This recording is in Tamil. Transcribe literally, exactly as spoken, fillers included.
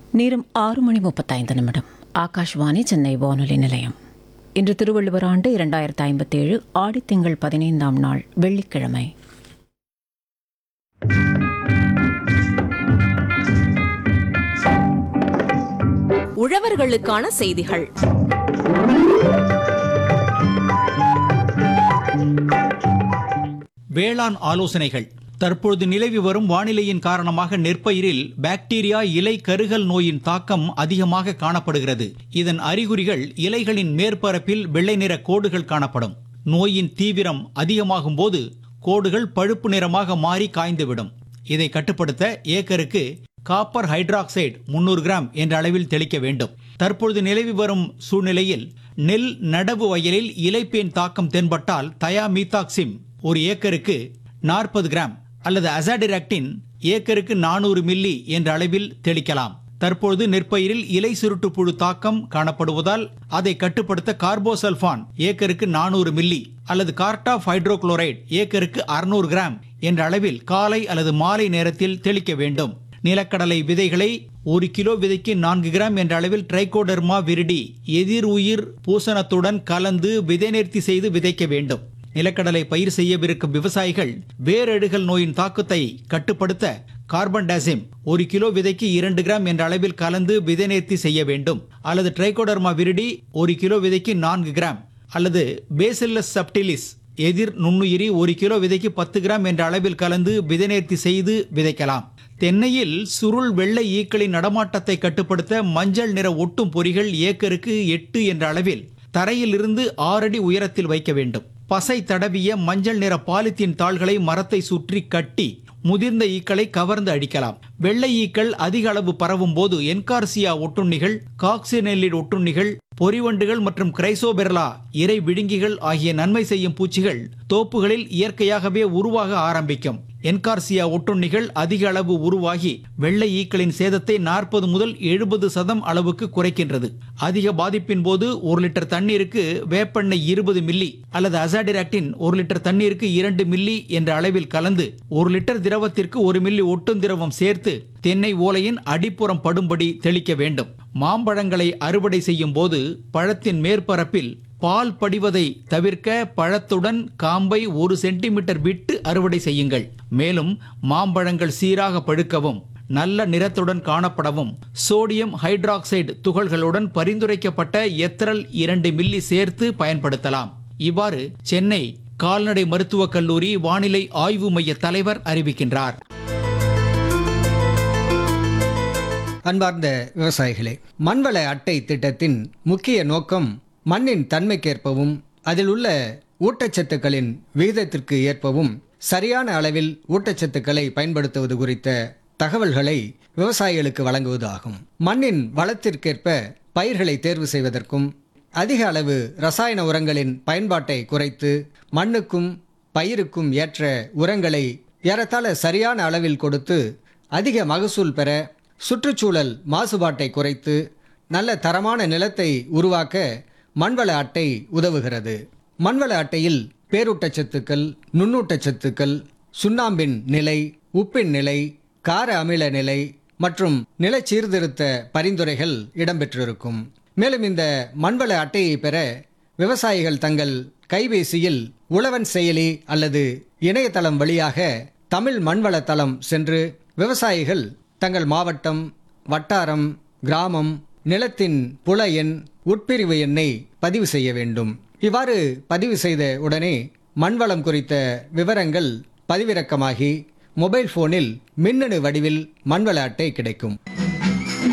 நேரம் ஆறு மணி முப்பத்தைந்து நிமிடம். ஆகாஷ்வாணி சென்னை வானொலி நிலையம். இன்று திருவள்ளுவர் ஆண்டு இரண்டாயிரத்து ஐம்பத்தேழு ஆடித்திங்கள் பதினைந்தாம் நாள் வெள்ளிக்கிழமை. உழவர்களுக்கான செய்திகள். வேளாண் ஆலோசனைகள். தற்பொழுது நிலவி வரும் வானிலையின் காரணமாக நெற்பயிரில் பாக்டீரியா இலை கருகல் நோயின் தாக்கம் அதிகமாக காணப்படுகிறது. இதன் அறிகுறிகள் இலைகளின் மேற்பரப்பில் வெள்ளை நிற கோடுகள் காணப்படும். நோயின் தீவிரம் அதிகமாகும் போது கோடுகள் பழுப்பு நிறமாக மாறி காய்ந்துவிடும். இதை கட்டுப்படுத்த ஏக்கருக்கு காப்பர் ஹைட்ராக்சைடு முன்னூறு கிராம் என்ற அளவில் தெளிக்க வேண்டும். தற்பொழுது நிலவி வரும் சூழ்நிலையில் நெல் நடவு வயலில் இலைப்பேன் தாக்கம் தென்பட்டால் தயாமீத்தாக்சிம் ஒரு ஏக்கருக்கு நாற்பது கிராம் அல்லது அசாடிராக்டின் ஏக்கருக்கு நானூறு மில்லி என்ற அளவில் தெளிக்கலாம். தற்பொழுது நெற்பயிரில் இலை சுருட்டு புழு தாக்கம் காணப்படுவதால் அதை கட்டுப்படுத்த கார்போசல்பான் ஏக்கருக்கு நானூறு மில்லி அல்லது கார்டாப் ஹைட்ரோகுளோரைடு ஏக்கருக்கு அறுநூறு கிராம் என்ற அளவில் காலை அல்லது மாலை நேரத்தில் தெளிக்க வேண்டும். நிலக்கடலை விதைகளை ஒரு கிலோ விதைக்கு நான்கு கிராம் என்ற அளவில் ட்ரைகோடர்மா விரிடி எதிர் உயிர் பூசணத்துடன் கலந்து விதை நேர்த்தி செய்து விதைக்க வேண்டும். நிலக்கடலை பயிர் செய்யவிருக்கும் விவசாயிகள் வேரழுகல் நோயின் தாக்கத்தை கட்டுப்படுத்த கார்பன்டாசிம் ஒரு கிலோ விதைக்கு இரண்டு கிராம் என்ற அளவில் கலந்து விதை நேர்த்தி செய்ய வேண்டும். அல்லது ட்ரைகோடர்மா விரிடி ஒரு கிலோ விதைக்கு நான்கு கிராம் அல்லது பேசில்லஸ் சப்டிலிஸ் எதிர் நுண்ணுயிரி ஒரு கிலோ விதைக்கு பத்து கிராம் என்ற அளவில் கலந்து விதை நேர்த்தி செய்து விதைக்கலாம். தென்னையில் சுருள் வெள்ளை ஈக்களின் நடமாட்டத்தை கட்டுப்படுத்த மஞ்சள் நிற ஒட்டும் பொறிகள் ஏக்கருக்கு எட்டு என்ற அளவில் தரையில் இருந்து ஆறு அடி உயரத்தில் வைக்க வேண்டும். பசை தடவிய மஞ்சள் நிற பாலித்தீன் தாள்களை மரத்தை சுற்றி கட்டி முதிர்ந்த ஈக்களை கவர்ந்து அடிக்கலாம். வெள்ளை ஈக்கள் அதிக அளவு பரவும் போது என்கார்சியா ஒட்டுண்ணிகள், காக்சினெல்லிட் ஒட்டுண்ணிகள், பொறிவண்டுகள் மற்றும் கிரைசோபெர்லா இறை விழுங்கிகள் ஆகிய நன்மை செய்யும் பூச்சிகள் தோப்புகளில் இயற்கையாகவே உருவாக ஆரம்பிக்கும். என்கார்சியா ஒட்டுண்ணிகள் அதிக அளவு உருவாகி வெள்ளை ஈக்களின் சேதத்தை நாற்பது முதல் எழுபது சதம் அளவுக்கு குறைக்கின்றது. அதிக பாதிப்பின் போது ஒரு லிட்டர் தண்ணீருக்கு வேப்பெண்ணெய் இருபது மில்லி அல்லது அசாடிராக்டின் ஒரு லிட்டர் தண்ணீருக்கு இரண்டு மில்லி என்ற அளவில் கலந்து ஒரு லிட்டர் திரவத்திற்கு ஒரு மில்லி ஒட்டும் திரவம் சேர்த்து தென்னை ஓலையின் அடிப்புறம் படும்படி தெளிக்க வேண்டும். மாம்பழங்களை அறுவடை செய்யும் போது பழத்தின் மேற்பரப்பில் பால் படிவதை தவிர்க்க பழத்துடன் காம்பை ஒரு சென்டிமீட்டர் விட்டு அறுவடை செய்யுங்கள். மேலும் மாம்பழங்கள் சீராக பழுக்கவும் நல்ல நிறத்துடன் காணப்படவும் சோடியம் ஹைட்ராக்சைடு துகள்களுடன் பரிந்துரைக்கப்பட்ட எத்திரல் இரண்டு மில்லி சேர்த்து பயன்படுத்தலாம். இவ்வாறு சென்னை கால்நடை மருத்துவக் கல்லூரி வானிலை ஆய்வு மைய தலைவர் அறிவிக்கின்றார். அன்பார்ந்த விவசாயிகளே, மண்வள அட்டை திட்டத்தின் முக்கிய நோக்கம் மண்ணின் தன்மைக்கேற்பவும் அதில் உள்ள ஊட்டச்சத்துக்களின் விகிதத்திற்கு ஏற்பவும் சரியான அளவில் ஊட்டச்சத்துக்களை பயன்படுத்துவது குறித்த தகவல்களை விவசாயிகளுக்கு வழங்குவது ஆகும். மண்ணின் வளத்திற்கேற்ப பயிர்களை தேர்வு செய்வதற்கும் அதிக அளவு ரசாயன உரங்களின் பயன்பாட்டை குறைத்து மண்ணுக்கும் பயிருக்கும் ஏற்ற உரங்களை ஏறத்தாழ சரியான அளவில் கொடுத்து அதிக மகசூல் பெற, சுற்றுச்சூழல் மாசுபாட்டை குறைத்து நல்ல தரமான நிலத்தை உருவாக்க மண்வள அட்டை உதவுகிறது. மண்வள அட்டையில் பேரூட்டச்சத்துக்கள், நுண்ணூட்டச்சத்துக்கள், சுண்ணாம்பின் நிலை, உப்பின் நிலை, கார அமில நிலை மற்றும் நில சீர்திருத்த பரிந்துரைகள் இடம்பெற்றிருக்கும். மேலும் இந்த மண்வள அட்டையை பெற விவசாயிகள் தங்கள் கைபேசியில் உழவன் செயலி அல்லது இணையதளம் வழியாக தமிழ் மண்வள தளம் சென்று விவசாயிகள் தங்கள் மாவட்டம், வட்டாரம், கிராமம், நிலத்தின் புல எண், உட்பிரிவு எண்ணை பதிவு செய்ய வேண்டும். இவ்வாறு பதிவு செய்த உடனே மண்வளம் குறித்த விவரங்கள் பதிவிறக்கமாகி மொபைல் போனில் மின்னணு வடிவில் மண்வள அட்டை கிடைக்கும்.